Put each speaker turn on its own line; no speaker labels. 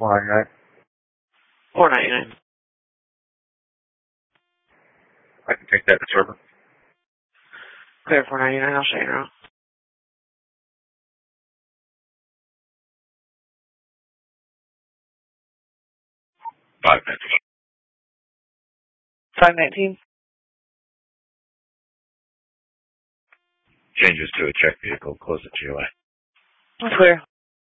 $499.
$499.
I can take that to server.
Clear $499. I'll show you now. $519.
Changes to a check vehicle. Close it to your way.
Clear.